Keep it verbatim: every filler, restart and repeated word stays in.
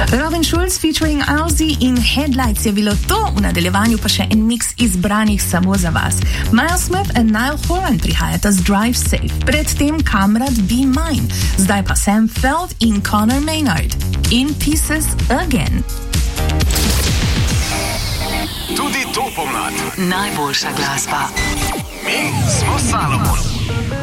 Robin Schulz featuring Ozzy in Headlights je bilo to, v nadaljevanju pa še en mix izbranih samo za vas. Miles Smith in Niall Horan prihajata z Drive Safe, predtem Kamrat Be Mine, zdaj pa Sam Feld in Conor Maynard. In Pieces Again. Tudi to pomlad. Najboljša glasba. Mi smo Salomon.